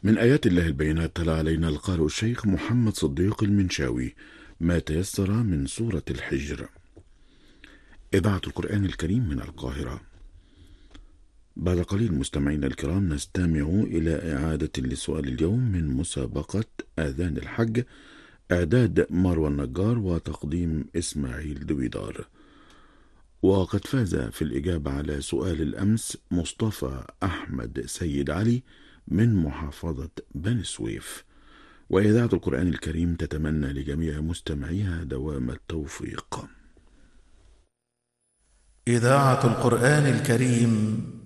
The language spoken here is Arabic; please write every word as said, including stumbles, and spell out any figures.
من آيات الله البينات تلا علينا القارئ الشيخ محمد صديق المنشاوي ما تيسر من سورة الحجر. إذاعة القرآن الكريم من القاهرة. بعد قليل مستمعينا الكرام نستمع إلى إعادة لسؤال اليوم من مسابقة آذان الحج، إعداد مروى النجار وتقديم إسماعيل دويدار. وقد فاز في الإجابة على سؤال الأمس مصطفى أحمد سيد علي من محافظة بني سويف. وإذاعة القرآن الكريم تتمنى لجميع مستمعيها دوام التوفيق. إذاعة القرآن الكريم